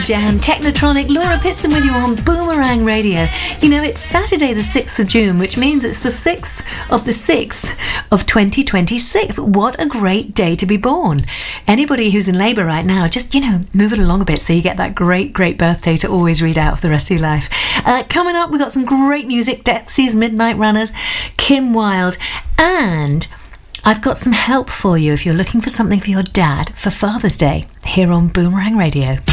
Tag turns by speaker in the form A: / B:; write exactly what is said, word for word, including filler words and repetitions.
A: Jam, Technotronic, Laura Pitson with you on Boomerang Radio. You know, it's Saturday the sixth of June, which means it's the sixth of the sixth of twenty twenty-six. What a great day to be born. Anybody who's in labour right now, just, you know, move it along a bit so you get that great, great birthday to always read out for the rest of your life. Uh, coming up, we've got some great music, Dexys, Midnight Runners, Kim Wilde, and I've got some help for you if you're looking for something for your dad for Father's Day here on Boomerang Radio.